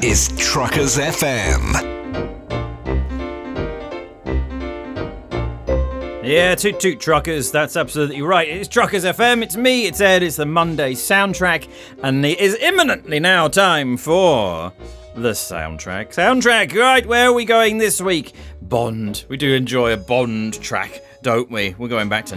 is Truckers FM. Yeah, toot toot truckers, that's absolutely right. It's Truckers FM, it's me, it's Ed, it's the Monday soundtrack, and it is imminently now time for the soundtrack. Soundtrack, right, where are we going this week? Bond. We do enjoy a Bond track, don't we? We're going back to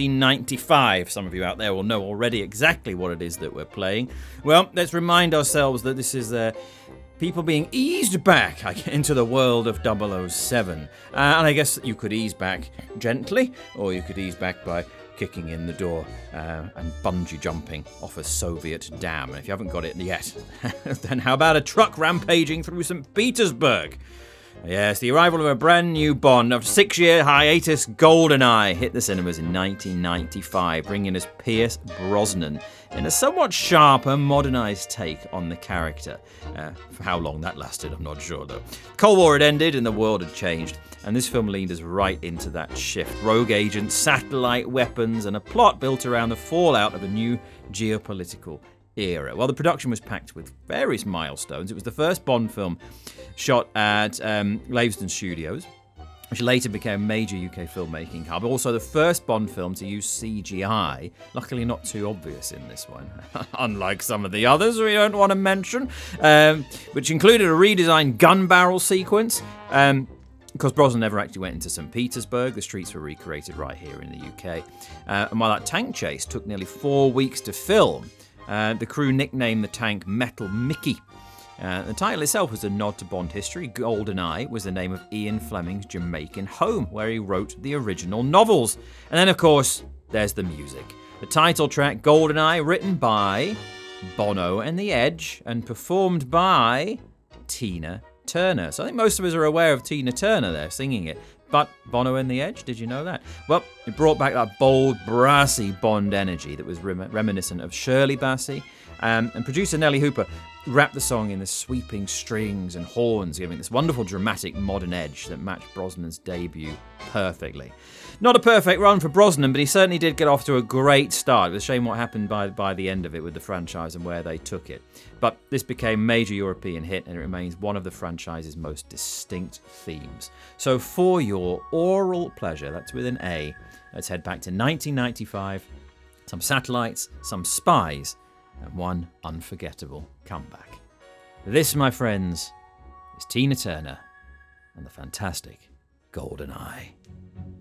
1995. Some of you out there will know already exactly what it is that we're playing. Well, let's remind ourselves that this is people being eased back into the world of 007. And I guess you could ease back gently, or you could ease back by kicking in the door and bungee jumping off a Soviet dam. And if you haven't got it yet, then how about a truck rampaging through St. Petersburg? Yes, the arrival of a brand new Bond of 6-year hiatus, GoldenEye, hit the cinemas in 1995, bringing us Pierce Brosnan in a somewhat sharper, modernised take on the character. For how long that lasted, I'm not sure, though. Cold War had ended and the world had changed, and this film leaned us right into that shift. Rogue agents, satellite weapons, and a plot built around the fallout of a new geopolitical era. While the production was packed with various milestones, it was the first Bond film shot at Leavesden Studios, which later became a major UK filmmaking hub. Also the first Bond film to use CGI, luckily not too obvious in this one, unlike some of the others we don't want to mention, which included a redesigned gun barrel sequence. Because Brosnan never actually went into St. Petersburg, the streets were recreated right here in the UK. And while that tank chase took nearly 4 weeks to film, the crew nicknamed the tank Metal Mickey. The title itself was a nod to Bond history. GoldenEye was the name of Ian Fleming's Jamaican home, where he wrote the original novels. And then, of course, there's the music. The title track, GoldenEye, written by Bono and The Edge, and performed by Tina Turner. So I think most of us are aware of Tina Turner there singing it. But Bono and The Edge, did you know that? Well, it brought back that bold, brassy Bond energy that was reminiscent of Shirley Bassey. And producer Nelly Hooper wrapped the song in the sweeping strings and horns, giving this wonderful dramatic modern edge that matched Brosnan's debut perfectly. Not a perfect run for Brosnan, but he certainly did get off to a great start. It was a shame what happened by the end of it with the franchise and where they took it. But this became a major European hit, and it remains one of the franchise's most distinct themes. So for your oral pleasure, that's with an A, let's head back to 1995, some satellites, some spies, and one unforgettable comeback. This, my friends, is Tina Turner and the fantastic GoldenEye.